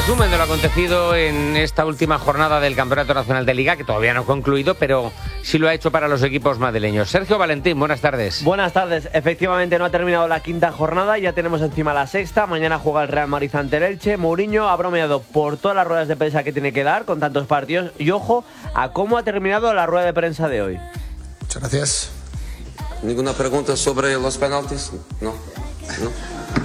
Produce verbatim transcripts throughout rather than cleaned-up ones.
resumen de lo acontecido en esta última jornada del Campeonato Nacional de Liga, que todavía no ha concluido, pero sí lo ha hecho para los equipos madrileños. Sergio Valentín, buenas tardes. Buenas tardes. Efectivamente no ha terminado la quinta jornada, ya tenemos encima la sexta. Mañana juega el Real Madrid ante el Elche. Mourinho ha bromeado por todas las ruedas de prensa que tiene que dar con tantos partidos. Y ojo a cómo ha terminado la rueda de prensa de hoy. Muchas gracias. ¿Ninguna pregunta sobre los penaltis? No, no.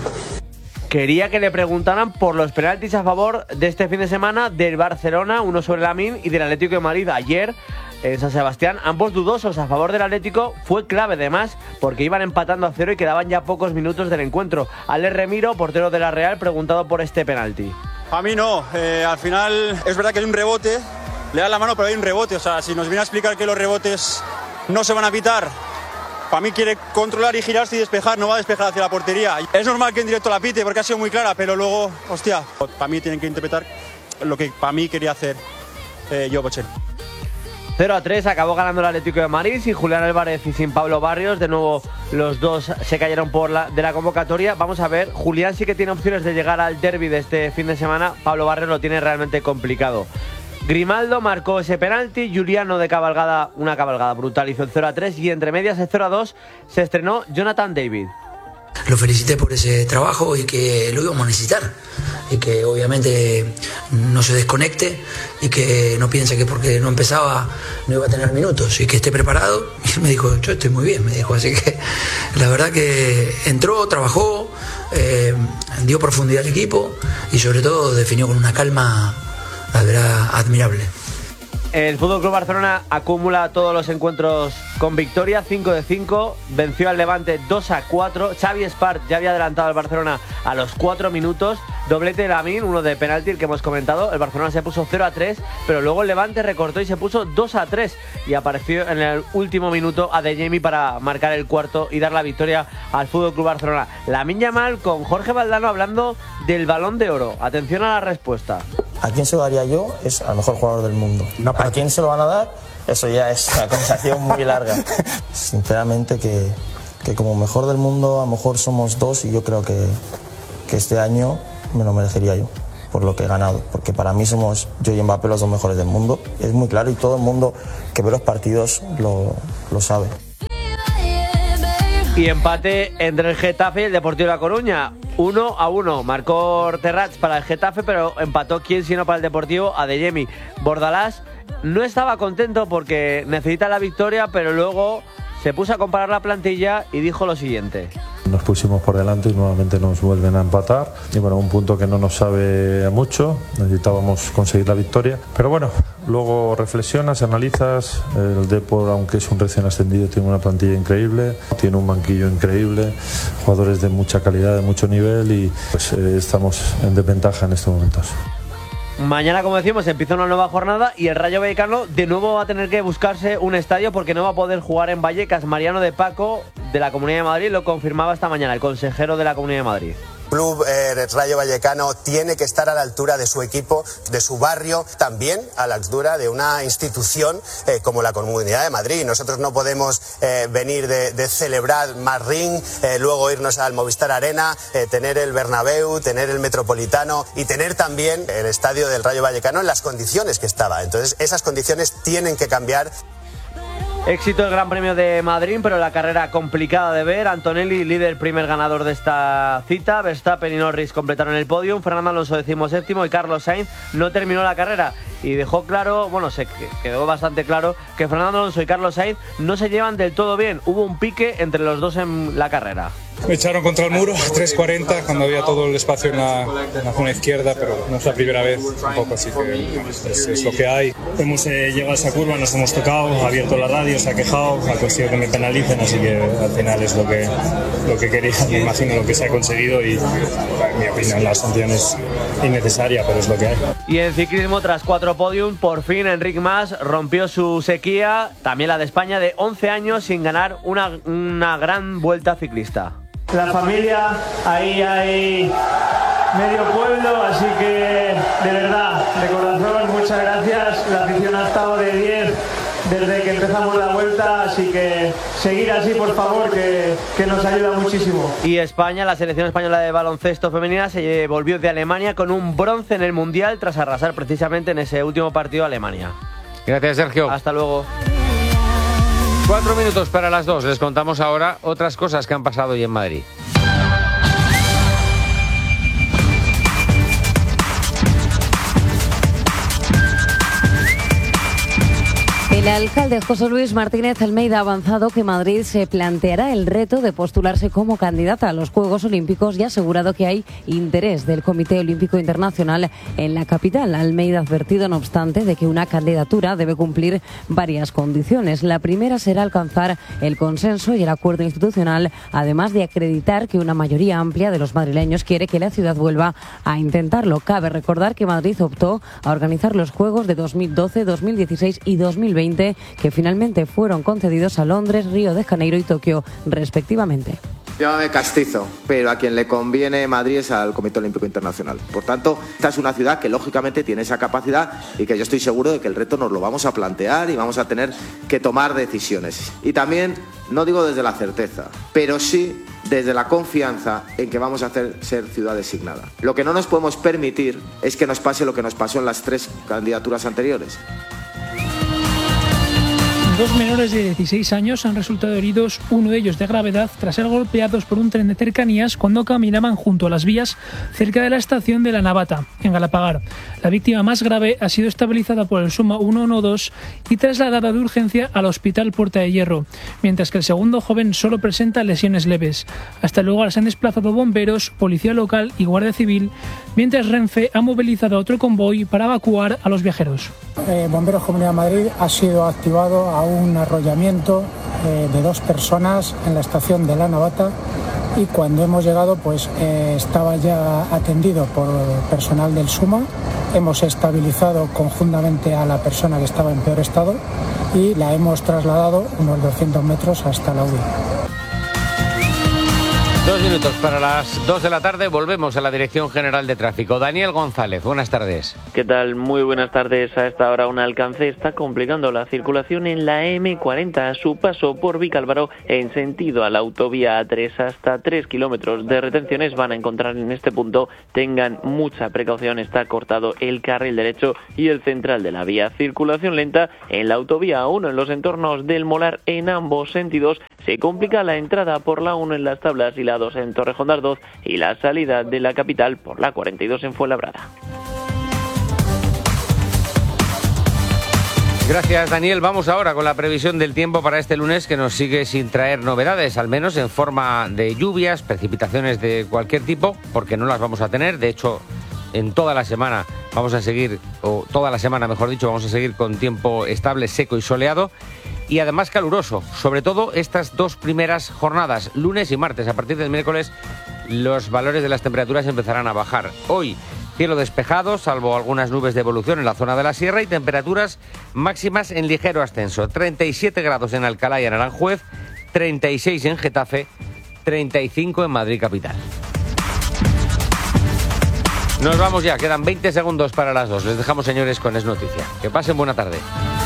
Quería que le preguntaran por los penaltis a favor de este fin de semana del Barcelona, uno sobre Lamine, y del Atlético de Madrid ayer en San Sebastián. Ambos dudosos a favor del Atlético. Fue clave además porque iban empatando a cero y quedaban ya pocos minutos del encuentro. Alex Remiro, portero de la Real, preguntado por este penalti. A mí no, eh, al final es verdad que hay un rebote, le da la mano pero hay un rebote. O sea, si nos viene a explicar que los rebotes no se van a pitar, para mí quiere controlar y girarse y despejar, no va a despejar hacia la portería. Es normal que en directo la pite porque ha sido muy clara, pero luego, hostia, para mí tienen que interpretar lo que para mí quería hacer eh, yo, Bocelli. cero a tres acabó ganando el Atlético de Madrid sin Julián Álvarez y sin Pablo Barrios. De nuevo los dos se cayeron por la de la convocatoria. Vamos a ver, Julián sí que tiene opciones de llegar al derbi de este fin de semana. Pablo Barrios lo tiene realmente complicado. Grimaldo marcó ese penalti, Juliano de cabalgada, una cabalgada brutal, hizo el cero a tres y entre medias el cero a dos se estrenó Jonathan David. Lo felicité por ese trabajo y que lo íbamos a necesitar y que obviamente no se desconecte y que no piense que porque no empezaba no iba a tener minutos y que esté preparado. Y me dijo, yo estoy muy bien, me dijo, así que la verdad que entró, trabajó, eh, dio profundidad al equipo y sobre todo definió con una calma, la verdad, admirable. El F C Barcelona acumula todos los encuentros con victoria, cinco de cinco, venció al Levante dos a cuatro. Xavi Espart ya había adelantado al Barcelona a los cuatro minutos, doblete de Lamine, uno de penalti, el que hemos comentado. El Barcelona se puso cero a tres, pero luego el Levante recortó y se puso dos a tres y apareció en el último minuto Adeyemi para marcar el cuarto y dar la victoria al F C Barcelona. Lamine Yamal con Jorge Valdano hablando del Balón de Oro. Atención a la respuesta. ¿A quién se lo daría yo? Es al mejor jugador del mundo. No, ¿a quién se lo van a dar? Eso ya es una conversación muy larga. Sinceramente que, que como mejor del mundo a lo mejor somos dos y yo creo que, que este año me lo merecería yo por lo que he ganado. Porque para mí somos yo y Mbappé los dos mejores del mundo. Es muy claro y todo el mundo que ve los partidos lo, lo sabe. Y empate entre el Getafe y el Deportivo de La Coruña. uno a uno. Marcó Terrats para el Getafe, pero empató quién sino para el Deportivo, Adeyemi. Bordalás no estaba contento porque necesita la victoria, pero luego se puso a comparar la plantilla y dijo lo siguiente. Nos pusimos por delante y nuevamente nos vuelven a empatar. Y bueno, un punto que no nos sabe a mucho. Necesitábamos conseguir la victoria. Pero bueno, luego reflexionas, analizas. El Depor, aunque es un recién ascendido, tiene una plantilla increíble. Tiene un banquillo increíble. Jugadores de mucha calidad, de mucho nivel. Y pues eh, estamos en desventaja en estos momentos. Mañana, como decimos, empieza una nueva jornada y el Rayo Vallecano de nuevo va a tener que buscarse un estadio porque no va a poder jugar en Vallecas. Mariano de Paco, de la Comunidad de Madrid, lo confirmaba esta mañana, el consejero de la Comunidad de Madrid. El club eh, Rayo Vallecano tiene que estar a la altura de su equipo, de su barrio, también a la altura de una institución eh, como la Comunidad de Madrid. Nosotros no podemos eh, venir de, de celebrar Marrín, eh, luego irnos al Movistar Arena, eh, tener el Bernabéu, tener el Metropolitano y tener también el estadio del Rayo Vallecano en las condiciones que estaba. Entonces esas condiciones tienen que cambiar. Éxito el Gran Premio de Madrid, pero la carrera complicada de ver. Antonelli, líder, primer ganador de esta cita. Verstappen y Norris completaron el podio. Fernando Alonso decimoséptimo y Carlos Sainz no terminó la carrera. Y dejó claro, bueno, se quedó bastante claro que Fernando Alonso y Carlos Sainz no se llevan del todo bien. Hubo un pique entre los dos en la carrera. Me echaron contra el muro, tres cuarenta, cuando había todo el espacio en la, en la zona izquierda, pero no es la primera vez tampoco, así que es, es lo que hay. Hemos eh, llegado a esa curva, nos hemos tocado, ha abierto la radio, se ha quejado, ha conseguido que me penalicen, así que al final es lo que, lo que quería, me imagino lo que se ha conseguido y en mi opinión la sanción es innecesaria, pero es lo que hay. Y en ciclismo, tras cuatro podium, por fin Enric Mas rompió su sequía, también la de España, de once años sin ganar una, una gran vuelta ciclista. La familia, ahí hay medio pueblo, así que de verdad, de corazón, muchas gracias. La afición ha estado de diez desde que empezamos la vuelta, así que seguir así, por favor, que, que nos ayuda muchísimo. Y España, la selección española de baloncesto femenina, se volvió de Alemania con un bronce en el Mundial tras arrasar precisamente en ese último partido a Alemania. Gracias, Sergio. Hasta luego. Cuatro minutos para las dos. Les contamos ahora otras cosas que han pasado hoy en Madrid. El alcalde José Luis Martínez Almeida ha avanzado que Madrid se planteará el reto de postularse como candidata a los Juegos Olímpicos y ha asegurado que hay interés del Comité Olímpico Internacional en la capital. Almeida ha advertido, no obstante, de que una candidatura debe cumplir varias condiciones. La primera será alcanzar el consenso y el acuerdo institucional, además de acreditar que una mayoría amplia de los madrileños quiere que la ciudad vuelva a intentarlo. Cabe recordar que Madrid optó a organizar los Juegos de dos mil doce, dos mil dieciséis y dos mil veinte, que finalmente fueron concedidos a Londres, Río de Janeiro y Tokio, respectivamente. Llámame castizo, pero a quien le conviene Madrid es al Comité Olímpico Internacional. Por tanto, esta es una ciudad que lógicamente tiene esa capacidad y que yo estoy seguro de que el reto nos lo vamos a plantear y vamos a tener que tomar decisiones. Y también, no digo desde la certeza, pero sí desde la confianza en que vamos a hacer ser ciudad designada. Lo que no nos podemos permitir es que nos pase lo que nos pasó en las tres candidaturas anteriores. Dos menores de dieciséis años han resultado heridos, uno de ellos de gravedad, tras ser golpeados por un tren de cercanías cuando caminaban junto a las vías cerca de la estación de La Navata, en Galapagar. La víctima más grave ha sido estabilizada por el SUMA ciento doce y trasladada de urgencia al Hospital Puerta de Hierro, mientras que el segundo joven solo presenta lesiones leves. Hasta el lugar se han desplazado bomberos, policía local y guardia civil, mientras Renfe ha movilizado a otro convoy para evacuar a los viajeros. Eh, Bomberos Comunidad de Madrid ha sido activado a un arrollamiento eh, de dos personas en la estación de La Navata y cuando hemos llegado pues eh, estaba ya atendido por personal del SUMA. Hemos estabilizado conjuntamente a la persona que estaba en peor estado y la hemos trasladado unos doscientos metros hasta la U B I. Dos minutos para las dos de la tarde, volvemos a la Dirección General de Tráfico. Daniel González, buenas tardes. ¿Qué tal? Muy buenas tardes. A esta hora un alcance está complicando la circulación en la eme cuarenta a su paso por Vicálvaro en sentido a la autovía A tres. Hasta tres kilómetros de retenciones van a encontrar en este punto. Tengan mucha precaución, está cortado el carril derecho y el central de la vía. Circulación lenta en la autovía A uno en los entornos del Molar en ambos sentidos. Se complica la entrada por la uno en Las Tablas y la dos en Torrejón de Ardoz y la salida de la capital por la cuarenta y dos en Fuenlabrada. Gracias, Daniel. Vamos ahora con la previsión del tiempo para este lunes, que nos sigue sin traer novedades, al menos en forma de lluvias, precipitaciones de cualquier tipo, porque no las vamos a tener. De hecho, en toda la semana vamos a seguir, o toda la semana mejor dicho, vamos a seguir con tiempo estable, seco y soleado. Y además caluroso, sobre todo estas dos primeras jornadas, lunes y martes. A partir del miércoles los valores de las temperaturas empezarán a bajar. Hoy, cielo despejado, salvo algunas nubes de evolución en la zona de la sierra y temperaturas máximas en ligero ascenso. treinta y siete grados en Alcalá y en Aranjuez, treinta y seis en Getafe, treinta y cinco en Madrid capital. Nos vamos ya, quedan veinte segundos para las dos. Les dejamos, señores, con Es Noticia. Que pasen buena tarde.